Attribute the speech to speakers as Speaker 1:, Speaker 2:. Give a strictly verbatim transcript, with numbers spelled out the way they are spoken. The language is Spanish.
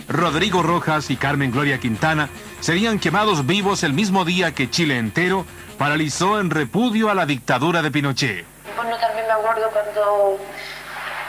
Speaker 1: Rodrigo Rojas y Carmen Gloria Quintana serían quemados vivos el mismo día que Chile entero paralizó en repudio a la dictadura de Pinochet.
Speaker 2: Bueno, también me acuerdo cuando